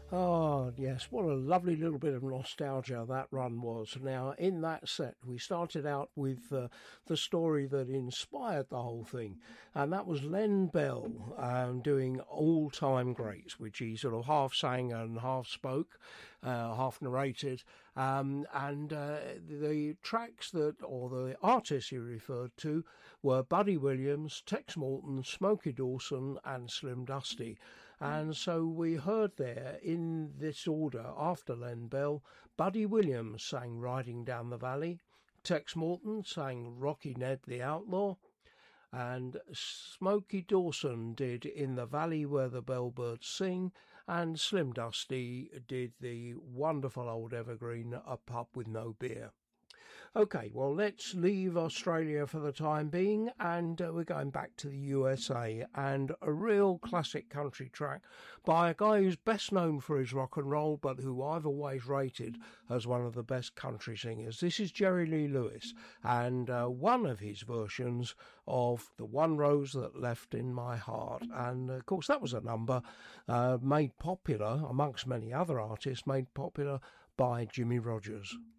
Oh, yes, what a lovely little bit of nostalgia that run was. Now, in that set, we started out with the story that inspired the whole thing, and that was Len Bell doing All Time Greats, which he sort of half sang and half spoke, half narrated. And the tracks that, or the artists he referred to, were Buddy Williams, Tex Morton, Smokey Dawson, and Slim Dusty. And so we heard there, in this order, after Len Bell, Buddy Williams sang Riding Down the Valley, Tex Morton sang Rocky Ned the Outlaw, and Smokey Dawson did In the Valley Where the Bellbirds Sing, and Slim Dusty did the wonderful old evergreen A Pub With No Beer. Okay, well, let's leave Australia for the time being, and we're going back to the USA, and a real classic country track by a guy who's best known for his rock and roll, but who I've always rated as one of the best country singers. This is Jerry Lee Lewis, and one of his versions of The One Rose That Left in My Heart. And, of course, that was a number made popular, amongst many other artists, made popular by Jimmie Rodgers.